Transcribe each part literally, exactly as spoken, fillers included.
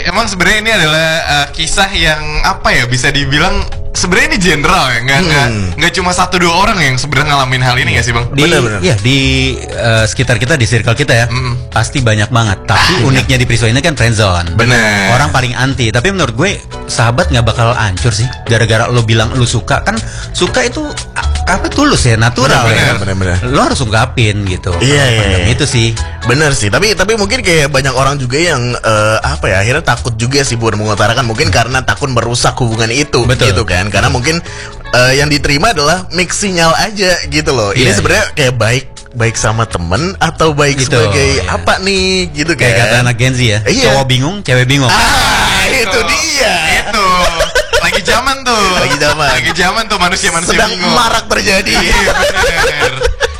emang sebenarnya ini adalah uh, kisah yang apa ya, bisa dibilang sebenarnya ini general ya, nggak nggak hmm. nggak cuma satu dua orang yang sebenarnya ngalamin hal ini nggak sih bang? Di, bener-bener. Ya di uh, sekitar kita, di circle kita ya, mm. pasti banyak banget. Tapi ah, uniknya iya. di Priswa ini kan friendzone. Bener. Orang paling anti. Tapi menurut gue sahabat nggak bakal hancur sih gara-gara lo bilang lo suka. Kan suka itu apa, tulus ya, natural bener, ya. Bener, bener. Lo harus ungkapin gitu. Iya, iya, iya. Itu sih. Bener sih. Tapi tapi mungkin kayak banyak orang juga yang uh, apa ya, akhirnya takut juga sih buat mengutarakan, mungkin karena takut merusak hubungan itu. Betul. Gitu kan. Karena mungkin uh, yang diterima adalah mix sinyal aja gitu loh. Ini yeah, sebenarnya yeah. kayak baik baik sama temen atau baik gitu, sebagai yeah. apa nih gitu kan. Kayak kata anak Gen Z ya. Iya. Cowok bingung, cewek bingung. Ah, itu, itu dia. Itu. Lagi zaman tuh. Lagi zaman. Lagi zaman tuh manusia-manusia sedang bingung. marak terjadi. Iya, bener.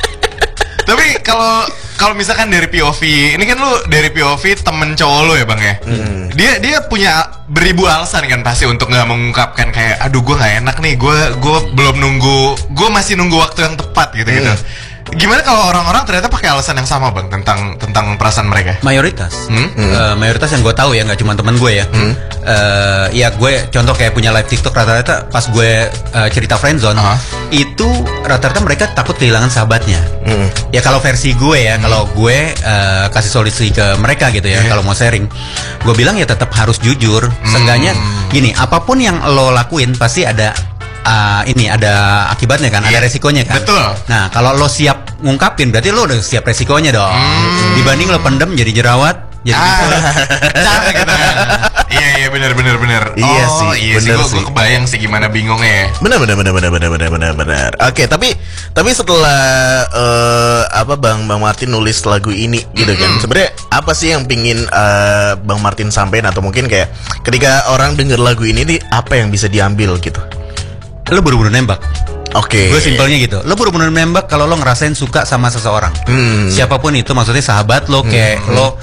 Tapi kalau kalau misalkan dari P O V, ini kan lu dari P O V temen cowok lu ya bang ya, hmm. dia dia punya beribu alasan kan pasti untuk nggak mengungkapkan kayak, aduh gue nggak enak nih, gue gue belum nunggu, gue masih nunggu waktu yang tepat gitu gitu. Hmm. Gimana kalau orang-orang ternyata pakai alasan yang sama bang tentang tentang perasaan mereka? Mayoritas, hmm? Hmm. Uh, mayoritas yang gue tahu ya, nggak cuma teman gue ya. Hmm. Uh, ya gue contoh kayak punya live TikTok, rata-rata pas gue uh, cerita friendzone, uh-huh. itu rata-rata mereka takut kehilangan sahabatnya. Hmm. Ya kalau versi gue ya, hmm. kalau gue uh, kasih solusi ke mereka gitu ya, yeah. kalau mau sharing, gue bilang ya tetap harus jujur. Hmm. Seenggaknya gini, apapun yang lo lakuin pasti ada Uh, ini ada akibatnya kan, yeah. ada resikonya kan. Betul. Nah kalau lo siap ngungkapin, berarti lo udah siap resikonya dong. Hmm. Dibanding lo pendem jadi jerawat, jadi ah. Cara gitu kan. Iya iya benar benar benar. Iya oh, sih. Iya sih. Gue gue kebayang sih gimana bingungnya. Benar benar benar benar benar benar benar benar. Oke, tapi tapi setelah uh, apa Bang Bang Martin nulis lagu ini gitu kan, mm-hmm. sebenarnya apa sih yang pingin uh, Bang Martin sampein, atau mungkin kayak ketika orang denger lagu ini nih apa yang bisa diambil gitu? Lo buru-buru nembak. Oke. Okay. Gue simpelnya gitu. Lo buru-buru nembak kalau lo ngerasain suka sama seseorang. Hmm. Siapapun itu, maksudnya sahabat lo, kayak hmm. lo uh,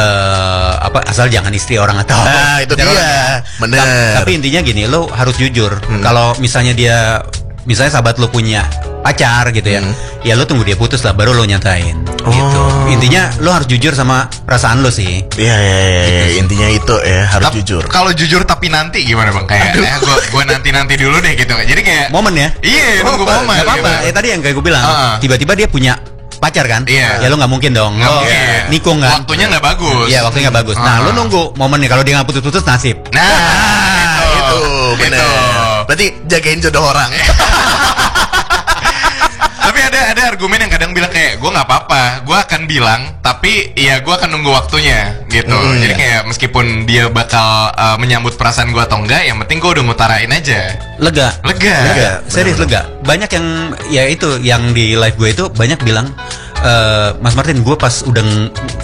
apa asal jangan istri orang atau nah, itu dia. Bener. Ta- tapi intinya gini, lo harus jujur. Hmm. Kalau misalnya dia, misalnya sahabat lo punya pacar gitu ya, hmm. ya lo tunggu dia putus lah baru lo nyatain. Oh. Gitu. Intinya lo harus jujur sama perasaan lo sih. Iya iya iya. Gitu. Intinya itu ya, harus Ta- jujur. Kalau jujur tapi nanti gimana bang? Kayak eh, gue gue nanti nanti dulu deh gitu. Jadi kayak momen ya. Iya, nunggu oh, momen. Gak apa-apa. Gitu. Ya tadi yang kayak gue bilang, uh-uh. tiba-tiba dia punya pacar kan? Iya. Ya lo nggak mungkin dong. Nggak lo mungkin. nikung kan? Waktunya nggak bagus. Iya, waktunya nggak bagus. Nah, uh-huh. lo nunggu momennya. Kalau dia nggak putus-putus, nasib. Nah, nah itu, itu benar. Berarti jagain jodoh orang. Tapi ada ada argumen yang kadang bilang kayak, gue nggak apa-apa, gue akan bilang, tapi ya gue akan nunggu waktunya gitu. Mm, Jadi iya. kayak meskipun dia bakal uh, menyambut perasaan gue atau enggak, yang penting gue udah ngutarain aja. Lega. Lega. Lega. Serius lega. Banyak yang ya itu yang di live gue itu banyak bilang, uh, Mas Martin, gue pas udah